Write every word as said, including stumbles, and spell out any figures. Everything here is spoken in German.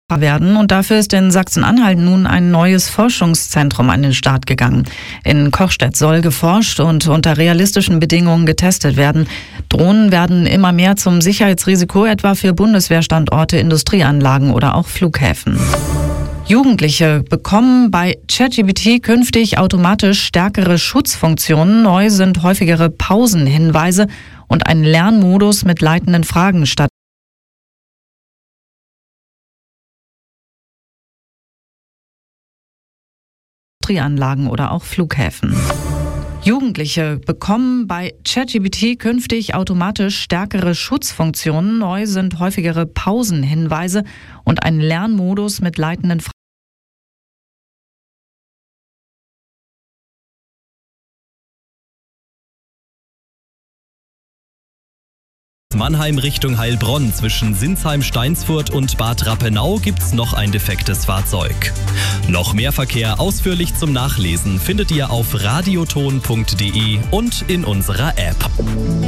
werden. Und dafür ist in Sachsen-Anhalt nun ein neues Forschungszentrum an den Start gegangen. In Kochstedt soll geforscht und unter realistischen Bedingungen getestet werden. Drohnen werden immer mehr zum Sicherheitsrisiko, etwa für Bundeswehrstandorte, Industrieanlagen oder auch Flughäfen. Jugendliche bekommen bei ChatGPT künftig automatisch stärkere Schutzfunktionen. Neu sind häufigere Pausenhinweise und ein Lernmodus mit leitenden Fragen statt Industrieanlagen oder auch Flughäfen. Jugendliche bekommen bei ChatGPT künftig automatisch stärkere Schutzfunktionen. Neu sind häufigere Pausenhinweise und ein Lernmodus mit leitenden Fragen. Mannheim Richtung Heilbronn zwischen Sinsheim-Steinsfurt und Bad Rappenau gibt's noch ein defektes Fahrzeug. Noch mehr Verkehr ausführlich zum Nachlesen findet ihr auf radioton punkt de und in unserer App.